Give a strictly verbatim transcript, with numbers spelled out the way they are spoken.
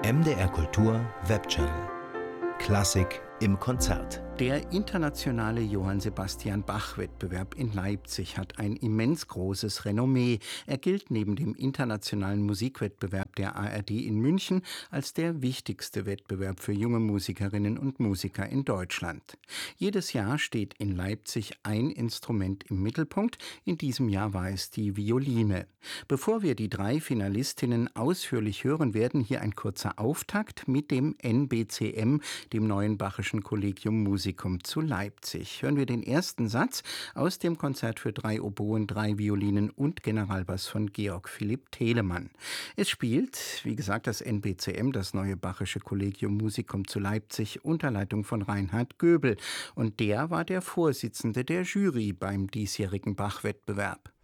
M D R Kultur Webchannel. Klassik im Konzert. Der internationale Johann Sebastian Bach-Wettbewerb in Leipzig hat ein immens großes Renommee. Er gilt neben dem internationalen Musikwettbewerb der A R D in München als der wichtigste Wettbewerb für junge Musikerinnen und Musiker in Deutschland. Jedes Jahr steht in Leipzig ein Instrument im Mittelpunkt. In diesem Jahr war es die Violine. Bevor wir die drei Finalistinnen ausführlich hören werden, hier ein kurzer Auftakt mit dem N B C M, dem neuen Bachischen Collegium Musicum zu Leipzig. Hören wir den ersten Satz aus dem Konzert für drei Oboen, drei Violinen und Generalbass von Georg Philipp Telemann. Es spielt, wie gesagt, das N B C M, das neue Bachische Collegium Musicum zu Leipzig, unter Leitung von Reinhard Göbel. Und der war der Vorsitzende der Jury beim diesjährigen Bach-Wettbewerb.